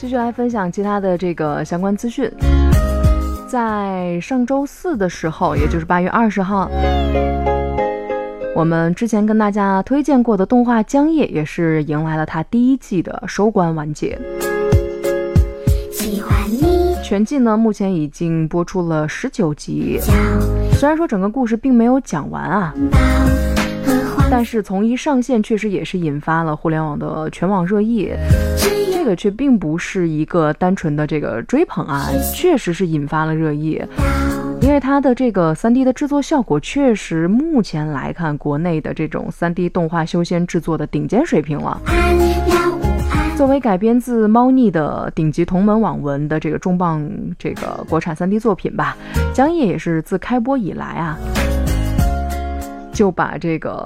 继续来分享其他的这个相关资讯。在上周四的时候，也就是8月20号，我们之前跟大家推荐过的动画《江夜》也是迎来了它第1季的收官完结。全季呢，目前已经播出了19集。虽然说整个故事并没有讲完啊，但是从一上线确实也是引发了互联网的全网热议。这个却并不是一个单纯的这个追捧啊，确实是引发了热议。因为它的这个 3D 的制作效果确实目前来看国内的这种 3D 动画修仙制作的顶尖水平了。作为改编自猫腻的顶级同门网文的这个重磅这个国产 3D 作品吧，江夜也是自开播以来啊，就把这个